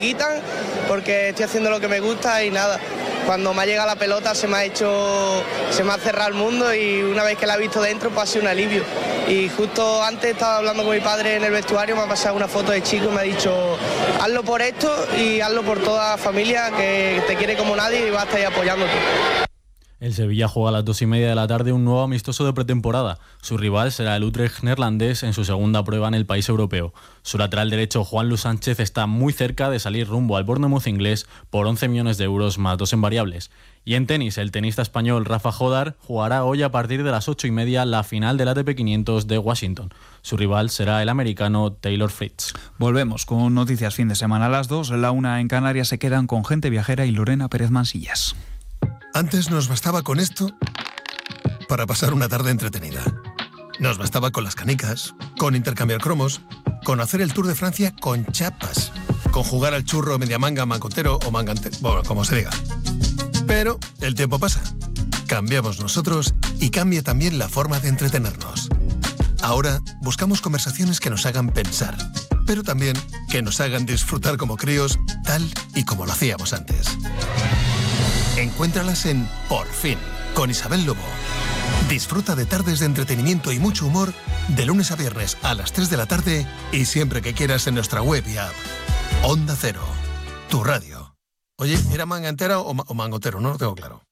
quitan porque estoy haciendo lo que me gusta y nada, cuando me ha llegado la pelota se me ha cerrado el mundo y una vez que la he visto dentro pues ha sido un alivio. Y justo antes estaba hablando con mi padre en el vestuario, me ha pasado una foto de chico y me ha dicho hazlo por esto y hazlo por toda la familia que te quiere como nadie y va a estar ahí apoyándote. El Sevilla juega a las 2:30 de la tarde un nuevo amistoso de pretemporada. Su rival será el Utrecht neerlandés en su segunda prueba en el país europeo. Su lateral derecho, Juan Luis Sánchez, está muy cerca de salir rumbo al Bournemouth inglés por 11 millones de euros más 2 en variables. Y en tenis, el tenista español Rafa Jodar jugará hoy a partir de las 8:30 la final del ATP 500 de Washington. Su rival será el americano Taylor Fritz. Volvemos con noticias fin de semana a las 2. La 1 en Canarias se quedan con Gente Viajera y Lorena Pérez Mansillas. Antes nos bastaba con esto para pasar una tarde entretenida. Nos bastaba con las canicas, con intercambiar cromos, con hacer el Tour de Francia con chapas, con jugar al churro, media manga, mangotero o mangante, bueno, como se diga. Pero el tiempo pasa. Cambiamos nosotros y cambia también la forma de entretenernos. Ahora buscamos conversaciones que nos hagan pensar, pero también que nos hagan disfrutar como críos, tal y como lo hacíamos antes. Encuéntralas en Por Fin, con Isabel Lobo. Disfruta de tardes de entretenimiento y mucho humor de lunes a viernes a las 3 de la tarde y siempre que quieras en nuestra web y app. Onda Cero, tu radio. Oye, ¿era manga entera o mangotero? No lo tengo claro.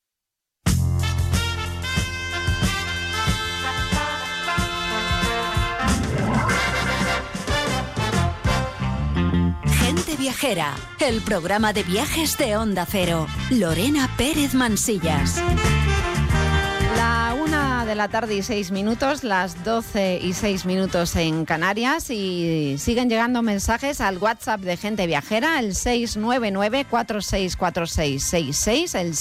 Gente Viajera, el programa de viajes de Onda Cero. Lorena Pérez Mansillas. La 1 de la tarde y 6 minutos, las 12 y 6 minutos en Canarias, y siguen llegando mensajes al WhatsApp de Gente Viajera, el 699-464666, el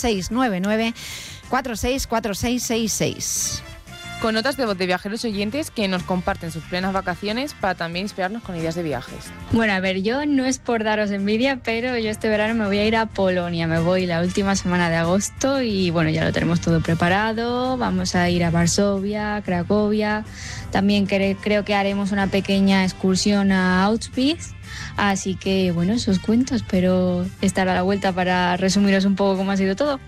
699-464666. Con notas de voz de viajeros oyentes que nos comparten sus plenas vacaciones para también inspirarnos con ideas de viajes. Bueno, a ver, yo no es por daros envidia, pero yo este verano me voy a ir a Polonia. Me voy la última semana de agosto y bueno, ya lo tenemos todo preparado. Vamos a ir a Varsovia, Cracovia. También creo que haremos una pequeña excursión a Auschwitz. Así que bueno, eso os cuento. Espero estar a la vuelta para resumiros un poco cómo ha sido todo.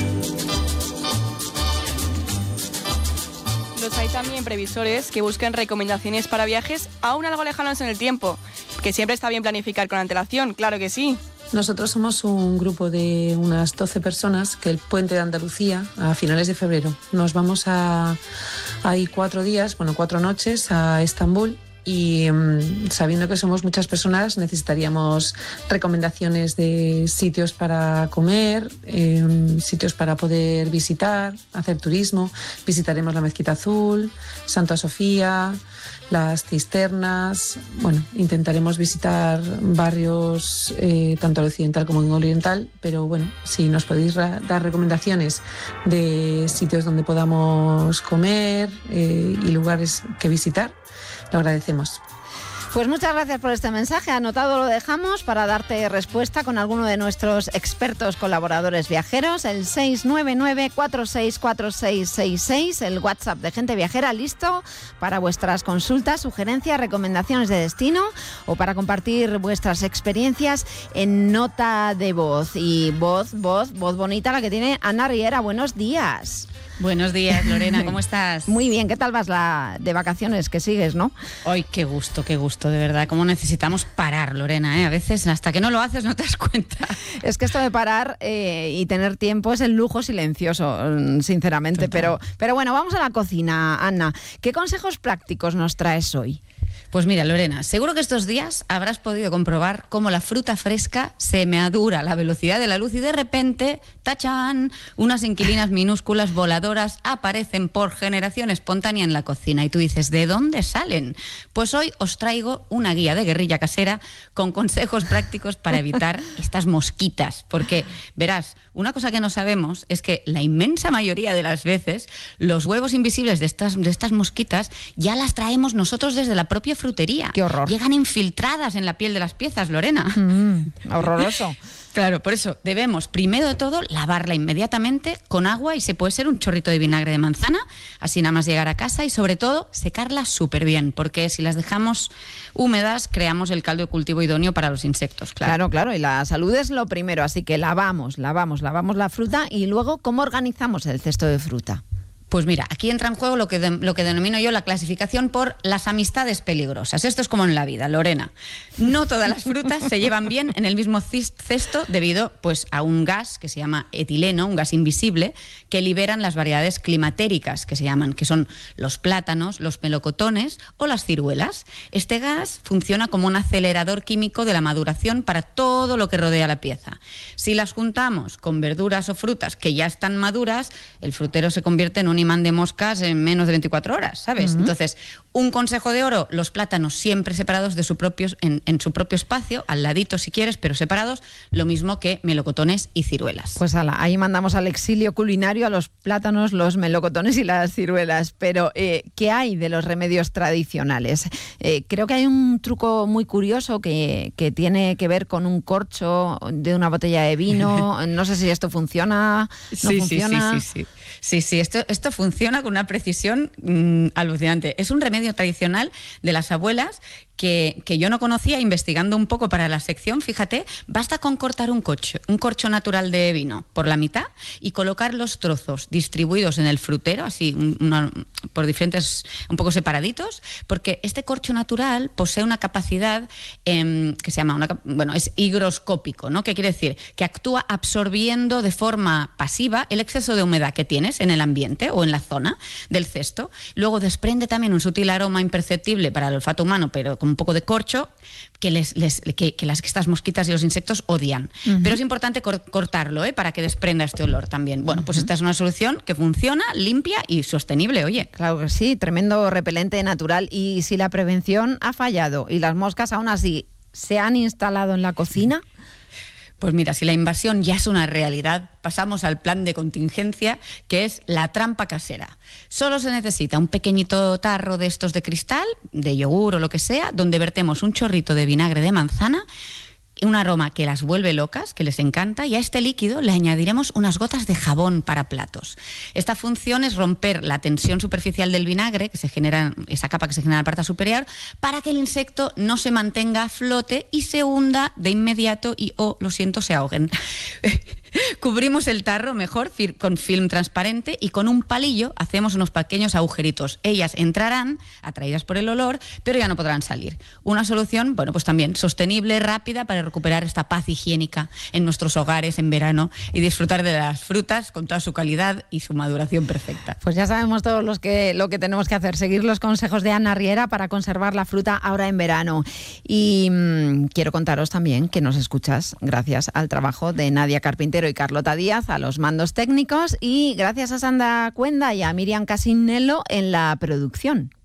Hay también previsores que busquen recomendaciones para viajes aún algo lejanos en el tiempo, que siempre está bien planificar con antelación, claro que sí. Nosotros somos un grupo de unas 12 personas que el puente de Andalucía, a finales de febrero, nos vamos a ir 4 noches a Estambul. Y sabiendo que somos muchas personas, necesitaríamos recomendaciones de sitios para comer, sitios para poder visitar, hacer turismo. Visitaremos la Mezquita Azul, Santa Sofía, las cisternas. Bueno, intentaremos visitar barrios tanto al occidental como en oriental, pero bueno, si nos podéis dar recomendaciones de sitios donde podamos comer y lugares que visitar, lo agradecemos. Pues muchas gracias por este mensaje. Anotado lo dejamos para darte respuesta con alguno de nuestros expertos colaboradores viajeros. El 699-464666, el WhatsApp de Gente Viajera, listo para vuestras consultas, sugerencias, recomendaciones de destino o para compartir vuestras experiencias en nota de voz. Y voz bonita la que tiene Ana Riera. Buenos días. Buenos días, Lorena, ¿cómo estás? Muy bien, ¿qué tal vas de vacaciones que sigues, no? Ay, qué gusto, de verdad. Cómo necesitamos parar, Lorena, ¿eh? A veces hasta que no lo haces no te das cuenta. Es que esto de parar y tener tiempo es el lujo silencioso, sinceramente. Pero bueno, vamos a la cocina, Ana. ¿Qué consejos prácticos nos traes hoy? Pues mira, Lorena, seguro que estos días habrás podido comprobar cómo la fruta fresca se meadura a la velocidad de la luz y de repente, ¡tachán!, unas inquilinas minúsculas voladoras aparecen por generación espontánea en la cocina. Y tú dices, ¿de dónde salen? Pues hoy os traigo una guía de guerrilla casera con consejos prácticos para evitar estas mosquitas. Porque, verás, una cosa que no sabemos es que la inmensa mayoría de las veces los huevos invisibles de estas mosquitas ya las traemos nosotros desde la propia frutería. ¡Qué horror! Llegan infiltradas en la piel de las piezas, Lorena. Horroroso. Claro, por eso debemos, primero de todo, lavarla inmediatamente con agua y se puede ser un chorrito de vinagre de manzana, así nada más llegar a casa, y sobre todo secarlas súper bien, porque si las dejamos húmedas creamos el caldo de cultivo idóneo para los insectos. Claro, y la salud es lo primero, así que lavamos la fruta. Y luego, ¿cómo organizamos el cesto de fruta? Pues mira, aquí entra en juego lo que denomino yo la clasificación por las amistades peligrosas. Esto es como en la vida, Lorena. No todas las frutas se llevan bien en el mismo cesto debido pues, a un gas que se llama etileno, un gas invisible, que liberan las variedades climatéricas, que se llaman, que son los plátanos, los melocotones o las ciruelas. Este gas funciona como un acelerador químico de la maduración para todo lo que rodea la pieza. Si las juntamos con verduras o frutas que ya están maduras, el frutero se convierte en un imán de moscas en menos de 24 horas, ¿sabes? Entonces, un consejo de oro, los plátanos siempre separados de en su propio espacio, al ladito si quieres, pero separados, lo mismo que melocotones y ciruelas. Pues ahí mandamos al exilio culinario a los plátanos, los melocotones y las ciruelas. Pero, ¿qué hay de los remedios tradicionales? Creo que hay un truco muy curioso que tiene que ver con un corcho de una botella de vino. No sé si esto funciona, ¿no funciona? Sí, esto funciona con una precisión alucinante. Es un remedio tradicional de las abuelas que yo no conocía, investigando un poco para la sección. Fíjate, basta con cortar un corcho natural de vino por la mitad y colocar los trozos distribuidos en el frutero, así por diferentes, un poco separaditos, porque este corcho natural posee una capacidad que se llama, es higroscópico, ¿no? ¿Qué quiere decir? Que actúa absorbiendo de forma pasiva el exceso de humedad que tienes en el ambiente o en la zona del cesto. Luego desprende también un sutil aroma imperceptible para el olfato humano, pero con un poco de corcho que estas mosquitas y los insectos odian. Pero es importante cortarlo, para que desprenda este olor también. Bueno, pues esta es una solución que funciona, limpia y sostenible, oye. Claro que sí, tremendo repelente natural. Y si la prevención ha fallado y las moscas aún así se han instalado en la cocina... Pues mira, si la invasión ya es una realidad, pasamos al plan de contingencia, que es la trampa casera. Solo se necesita un pequeñito tarro de estos de cristal, de yogur o lo que sea, donde vertemos un chorrito de vinagre de manzana, un aroma que las vuelve locas, que les encanta, y a este líquido le añadiremos unas gotas de jabón para platos. Esta función es romper la tensión superficial del vinagre, que se genera, esa capa que se genera en la parte superior, para que el insecto no se mantenga a flote y se hunda de inmediato y, lo siento, se ahoguen. Cubrimos el tarro mejor con film transparente y con un palillo hacemos unos pequeños agujeritos. Ellas entrarán, atraídas por el olor, pero ya no podrán salir. Una solución, pues también sostenible, rápida, para recuperar esta paz higiénica en nuestros hogares en verano y disfrutar de las frutas con toda su calidad y su maduración perfecta. Pues ya sabemos todos lo que tenemos que hacer, seguir los consejos de Ana Riera para conservar la fruta ahora en verano. Y quiero contaros también que nos escuchas gracias al trabajo de Nadia Carpintero y Carlota Díaz a los mandos técnicos, y gracias a Sandra Cuenda y a Miriam Casinello en la producción.